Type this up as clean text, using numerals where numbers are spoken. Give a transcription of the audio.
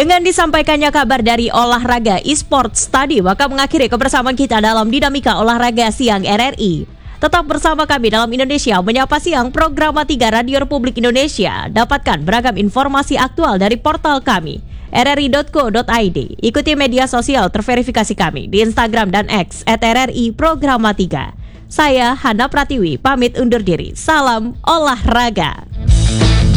Dengan disampaikannya kabar dari olahraga e-sports tadi, maka mengakhiri kebersamaan kita dalam Dinamika Olahraga Siang RRI. Tetap bersama kami dalam Indonesia Menyapa Siang, program 3 Radio Republik Indonesia. Dapatkan beragam informasi aktual dari portal kami, rri.co.id. Ikuti media sosial terverifikasi kami di Instagram dan X @RRI Programa 3. Saya Hana Pratiwi, pamit undur diri. Salam olahraga.